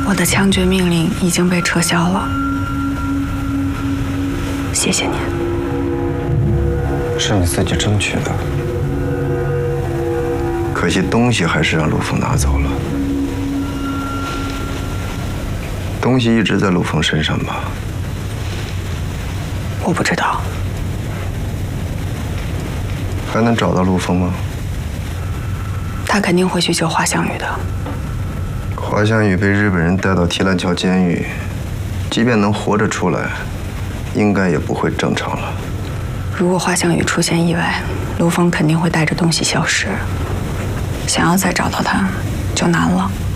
我的枪决命令已经被撤销了，谢谢你。 是你自己争取的，可惜东西还是让陆枫拿走了。东西一直在陆枫身上吧？ 我不知道。 还能找到陆枫吗？ 他肯定会去救华香雨的。 华香雨被日本人带到提篮桥监狱，即便能活着出来，应该也不会正常了。 如果华香雨出现意外，陆枫肯定会带着东西消失。想要再找到他，就难了。